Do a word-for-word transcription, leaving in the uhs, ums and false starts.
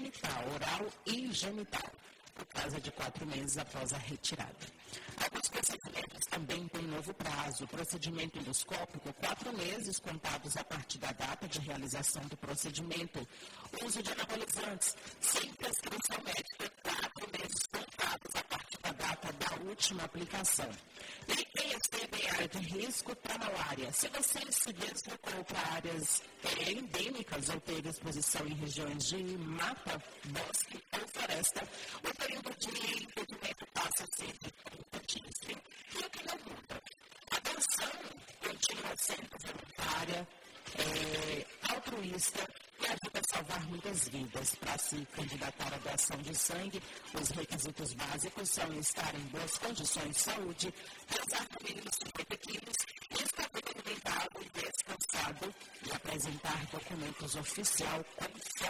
genital, oral e genital, por causa de quatro meses após a retirada. Alguns procedimentos também têm novo prazo. O procedimento endoscópico, quatro meses contados a partir da data de realização do procedimento. O uso de anabolizantes, sem prescrição médica, quatro meses contados a partir da data da última aplicação. E quem esteve em área de risco para malária? Se você se deslocou para áreas é, endêmicas ou teve exposição em regiões de mata, bosque ou floresta, o período de impedimento passa a ser de trinta dias. E o que não muda? A doação continua sendo voluntária, é, altruísta e ajuda a salvar muitas vidas. Para se candidatar à doação de sangue, os requisitos básicos são estar em boas condições de saúde, pesar no mínimo cinquenta quilos, estar bem alimentado e descansado e apresentar documentos oficial com